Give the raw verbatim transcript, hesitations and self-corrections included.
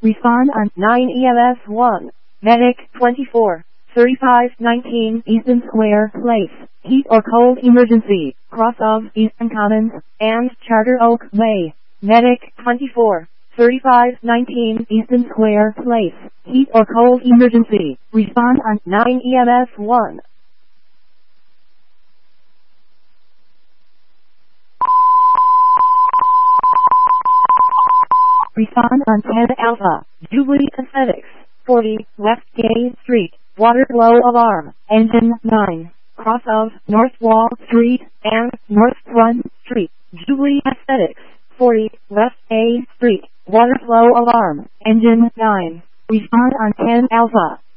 Respond on nine E M S one. Medic twenty-four thirty-five nineteen Easton Square Place. Heat or cold emergency. Cross of Easton Commons and Charter Oak Way. Medic twenty-four thirty-five nineteen Easton Square Place. Heat or cold emergency. Respond on nine E M S one. Respond on ten Alpha. Jubilee Aesthetics. forty West Gay Street. Water flow alarm. Engine nine. Cross of North Wall Street and North Front Street. Jubilee Aesthetics. forty West A Street. Water flow alarm. Engine nine. Respond on ten Alpha.